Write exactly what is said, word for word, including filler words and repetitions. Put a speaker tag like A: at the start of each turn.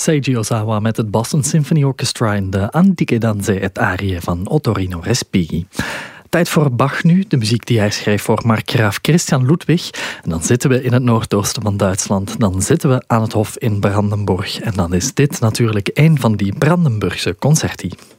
A: Seiji Ozawa met het Boston Symphony Orchestra in de Antiche Danze et Arie van Ottorino Respighi. Tijd voor Bach nu, de muziek die hij schreef voor markgraaf Christian Ludwig. En dan zitten we in het noordoosten van Duitsland. Dan zitten we aan het Hof in Brandenburg. En dan is dit natuurlijk een van die Brandenburgse concerti.